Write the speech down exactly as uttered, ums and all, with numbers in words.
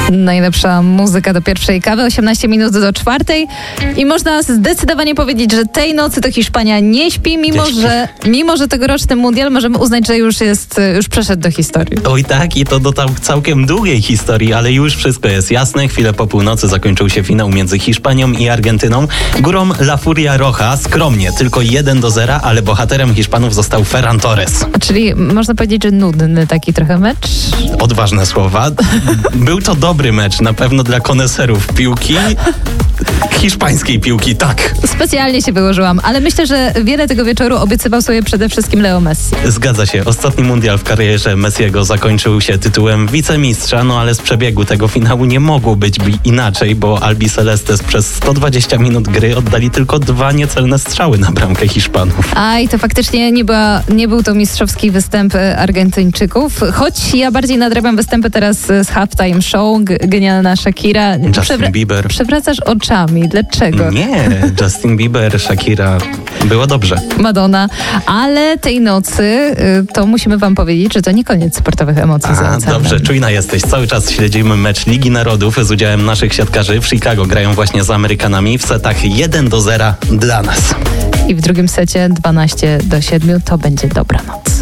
Najlepsza muzyka do pierwszej kawy, osiemnaście minut do czwartej i można zdecydowanie powiedzieć, że tej nocy to Hiszpania nie śpi, mimo, nie śpi. że mimo, że tegoroczny mundial możemy uznać, że już jest, już przeszedł do historii. Oj tak, i to do tam całkiem długiej historii, ale już wszystko jest jasne. Chwilę po północy zakończył się finał między Hiszpanią i Argentyną. Górą La Furia Roja skromnie, tylko jeden do zera, ale bohaterem Hiszpanów został Ferran Torres. Czyli można powiedzieć, że nudny taki trochę mecz? Odważne słowa. Był to dobry mecz, na pewno dla koneserów piłki. Hiszpańskiej piłki, tak. Specjalnie się wyłożyłam, ale myślę, że wiele tego wieczoru obiecywał sobie przede wszystkim Leo Messi. Zgadza się. Ostatni mundial w karierze Messiego zakończył się tytułem wicemistrza, no ale z przebiegu tego finału nie mogło być inaczej, bo Albi Celestes przez sto dwadzieścia minut gry oddali tylko dwa niecelne strzały na bramkę Hiszpanów. A i to faktycznie nie, była, nie był to mistrzowski występ Argentyńczyków, choć ja bardziej nadrabiam występy teraz z Halftime Show, g- genialna Shakira. Justin Przewra- Bieber. Przewracasz oczami. Dlaczego? Nie, Justin Bieber, Shakira. Było dobrze. Madonna. Ale tej nocy y, to musimy wam powiedzieć, że to nie koniec sportowych emocji. za A, oceanem. dobrze, czujna jesteś. Cały czas śledzimy mecz Ligi Narodów z udziałem naszych siatkarzy. W Chicago grają właśnie z Amerykanami w setach jeden do zera dla nas. I w drugim secie dwanaście do siedmiu to będzie dobra noc.